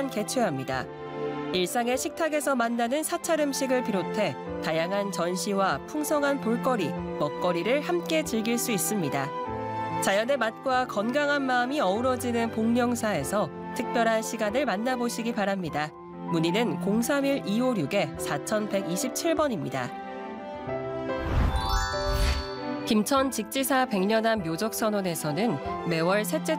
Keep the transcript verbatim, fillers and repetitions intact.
또한 개최합니다. 일상의 식탁에서 만나는 사찰 음식을 비롯해 다양한 전시와 풍성한 볼거리, 먹거리를 함께 즐길 수 있습니다. 자연의 맛과 건강한 마음이 어우러지는 복령사에서 특별한 시간을 만나보시기 바랍니다. 문의는 공삼일 이오육 사일이칠 번입니다. 김천 직지사 백년암 묘적선원에서는 매월 셋째